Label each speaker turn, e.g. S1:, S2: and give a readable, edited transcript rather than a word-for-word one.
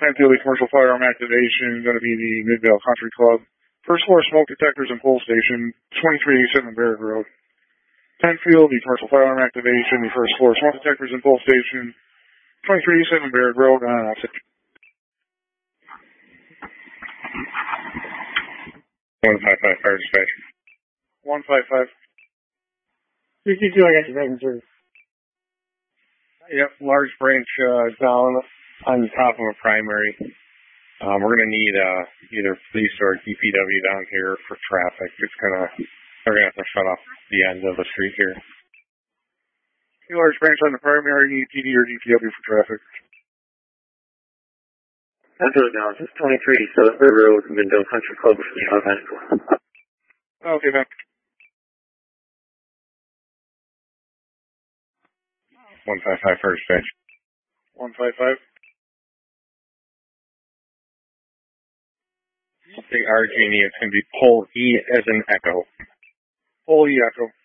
S1: Penfield commercial firearm activation, going to be the Midvale Country Club. First floor smoke detectors and pull station, 2387 Barrett Road. Penfield, the commercial firearm activation, the first floor smoke detectors and pull station, 2387 Barrett Road.
S2: 155 fire dispatch.
S1: 155.
S3: 222, I got your main service.
S2: Yep, large branch down on top of a primary. We're going to need either police or DPW down here for traffic. They're going to have to shut off the end of the street here.
S1: Large branch on the primary, need PD or DPW for traffic.
S4: Penfield down, 2387 Barrett Road, Midvale Country Club for the event.
S1: Okay, man.
S2: 155 fire dispatch.
S1: 155.
S2: The RG&E, it's going to be pole E as in echo.
S1: Pole E echo.